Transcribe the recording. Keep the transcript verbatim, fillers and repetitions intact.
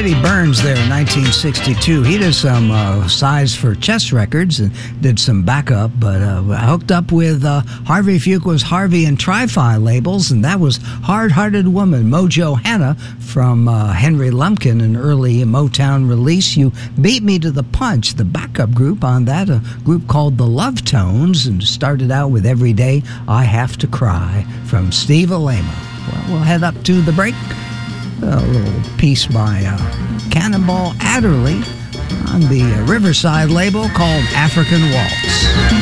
Eddie Burns there in nineteen sixty-two. He did some uh, size for Chess Records and did some backup, but uh, I hooked up with uh, Harvey Fuqua's Harvey and Tri-Fi labels, and that was Hard-Hearted Woman, Mojo Hannah from uh, Henry Lumpkin, an early Motown release. You Beat Me to the Punch, the backup group on that, a group called the Love Tones, and started out with Every Day I Have to Cry from Steve Alema. Well, we'll head up to the break. A little piece by uh, Cannonball Adderley on the uh, Riverside label called African Waltz.